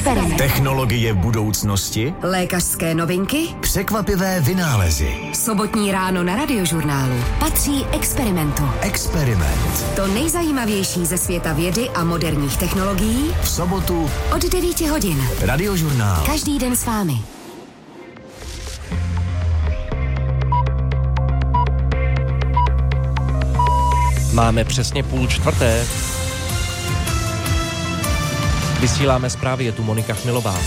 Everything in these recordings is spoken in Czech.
Experiment. Technologie budoucnosti? Lékařské novinky? Překvapivé vynálezy. Sobotní ráno na Radiožurnálu patří Experimentu. Experiment. To nejzajímavější ze světa vědy a moderních technologií V sobotu od 9 hodin. Radiožurnál. Každý den s vámi. Máme přesně 3:30. Vysíláme zprávy, je tu Monika Chmilová.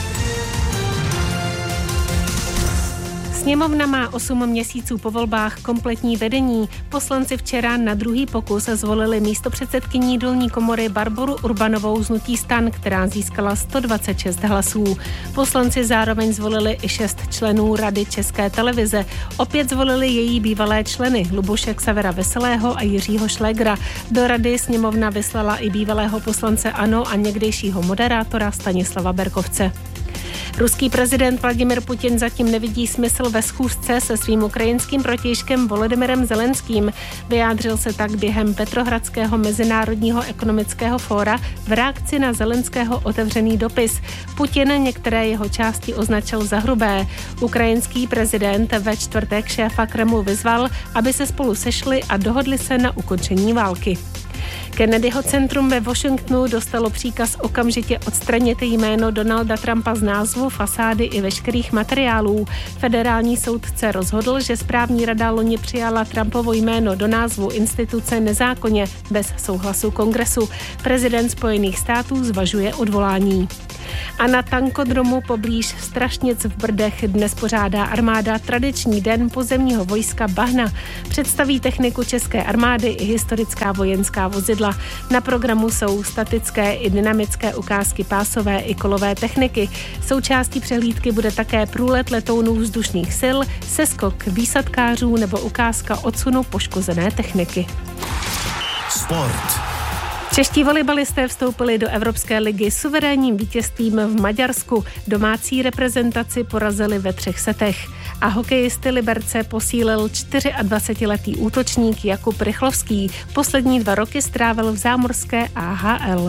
Sněmovna má 8 měsíců po volbách kompletní vedení. Poslanci včera na druhý pokus zvolili místopředsedkyní dolní komory Barboru Urbanovou z hnutí STAN, která získala 126 hlasů. Poslanci zároveň zvolili i 6 členů Rady České televize. Opět zvolili její bývalé členy Luboše Xavera Veselého a Jiřího Šlégra. Do Rady sněmovna vyslala i bývalého poslance ANO a někdejšího moderátora Stanislava Berkovce. Ruský prezident Vladimir Putin zatím nevidí smysl ve schůzce se svým ukrajinským protějškem Volodymyrem Zelenským. Vyjádřil se tak během Petrohradského mezinárodního ekonomického fóra v reakci na Zelenského otevřený dopis. Putin některé jeho části označil za hrubé. Ukrajinský prezident ve čtvrtek šéfa Kremlu vyzval, aby se spolu sešli a dohodli se na ukončení války. Kennedyho centrum ve Washingtonu dostalo příkaz okamžitě odstranit jméno Donalda Trumpa z názvu, fasády i veškerých materiálů. Federální soudce rozhodl, že správní rada loni přijala Trumpovo jméno do názvu instituce nezákonně, bez souhlasu kongresu. Prezident Spojených států zvažuje odvolání. A na tankodromu poblíž Strašnic v Brdech dnes pořádá armáda tradiční den pozemního vojska Bahna. Představí techniku české armády i historická vojenská vozidla. Na programu jsou statické i dynamické ukázky pásové i kolové techniky. Součástí přehlídky bude také průlet letounů vzdušných sil, seskok výsadkářů nebo ukázka odsunu poškozené techniky. Sport. Čeští volejbalisté vstoupili do Evropské ligy suverénním vítězstvím v Maďarsku. Domácí reprezentaci porazili ve 3 setech. A hokejisty Liberce posílil 24letý útočník Jakub Rychlovský. Poslední 2 roky strávil v zámořské AHL.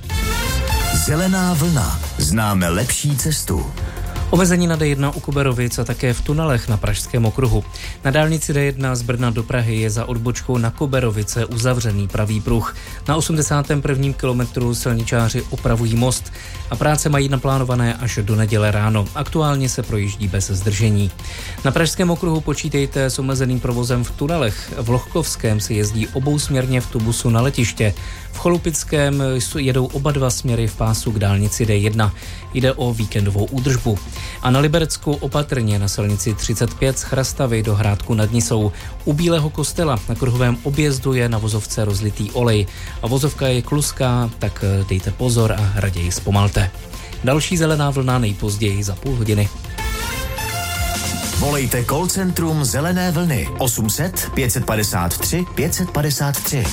Zelená vlna. Známe lepší cestu. Omezení na D1 u Kuberovic a také v tunelech na Pražském okruhu. Na dálnici D1 z Brna do Prahy je za odbočkou na Kuberovice uzavřený pravý pruh. Na 81. kilometru silničáři opravují most a práce mají naplánované až do neděle ráno. Aktuálně se projíždí bez zdržení. Na Pražském okruhu počítejte s omezeným provozem v tunelech. V Lohkovském se jezdí obousměrně v tubusu na letiště. V Cholupickém jedou oba 2 směry v pásu k dálnici D1. Jde o víkendovou údržbu. A na Liberecku opatrně na silnici 35 z Chrastavy do Hrádku nad Nisou. U Bílého kostela na kruhovém objezdu je na vozovce rozlitý olej. A vozovka je kluská, tak dejte pozor a raději zpomalte. Další zelená vlna nejpozději za půl hodiny. Volejte call centrum Zelené vlny 800 553 553.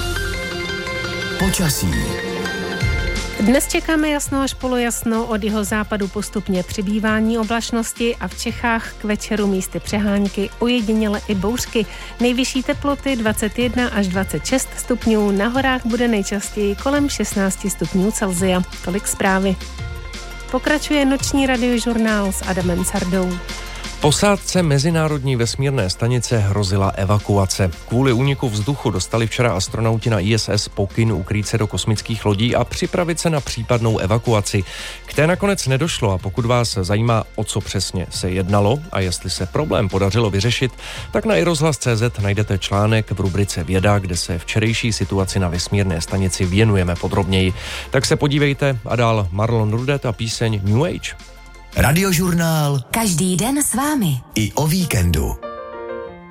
Počasí. Dnes čekáme jasno až polojasno, od jihozápadu postupně přibývání oblačnosti a v Čechách k večeru místy přehánky, ojediněle i bouřky. Nejvyšší teploty 21 až 26 stupňů, na horách bude nejčastěji kolem 16 stupňů Celsia. Tolik zprávy. Pokračuje noční radiožurnál s Adamem Sardou. Posádce Mezinárodní vesmírné stanice hrozila evakuace. Kvůli úniku vzduchu dostali včera astronauti na ISS pokyn ukrýt se do kosmických lodí a připravit se na případnou evakuaci. K té nakonec nedošlo a pokud vás zajímá, o co přesně se jednalo a jestli se problém podařilo vyřešit, tak na iRozhlas.cz najdete článek v rubrice Věda, kde se včerejší situaci na vesmírné stanici věnujeme podrobněji. Tak se podívejte a dál Marlon Rudet a píseň New Age. Radiožurnál. Každý den s vámi. I o víkendu.